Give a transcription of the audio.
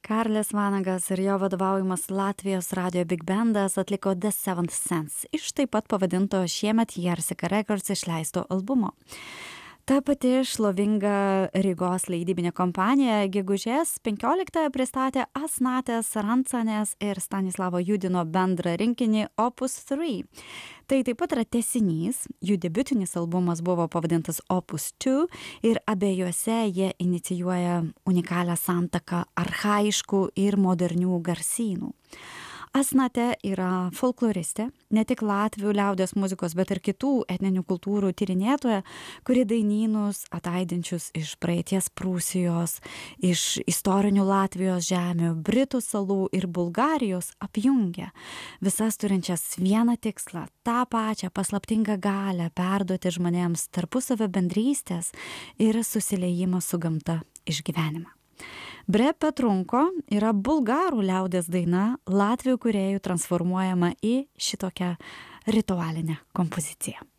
Karlis Vanagas ir jo vadovaujamas Latvijos radio Big Bandas atliko The Seventh Sense iš taip pat pavadinto šiemet Jersika Records išleisto albumo. Ta pati šlovinga Rygos leidybinė kompanija gegužės 15 pristatė Asnatės Rancanės ir Stanislavo Judino bendrą rinkinį Opus 3. Tai taip pat yra tęsinys, jų debiutinis albumas buvo pavadintas Opus 2 ir abiejuose jie inicijuoja unikalią santaką archaiškų ir modernių garsynų. Asnatė yra folkloristė, ne tik latvių liaudies muzikos, bet ir kitų etninių kultūrų tyrinėtoja, kuri dainynus ataidinčius iš praeities Prūsijos, iš istorinių Latvijos žemių, Britų salų ir Bulgarijos apjungia, visas turinčias vieną tikslą, tą pačią paslaptingą galią perduoti žmonėms tarpusavio bendrystės ir susiliejimą su gamta išgyvenimą. Bre Petrunko yra bulgarų liaudies daina latvių kūrėjų transformuojama į šitokią ritualinę kompoziciją.